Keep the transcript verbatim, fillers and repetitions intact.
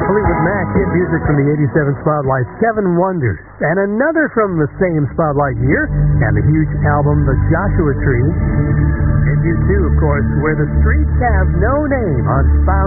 Fleetwood Mac, hit music from the eighty-seven Spotlight, Seven Wonders. And another from the same Spotlight year, and the huge album, The Joshua Tree. And you too, of course, Where the Streets Have No Name on Found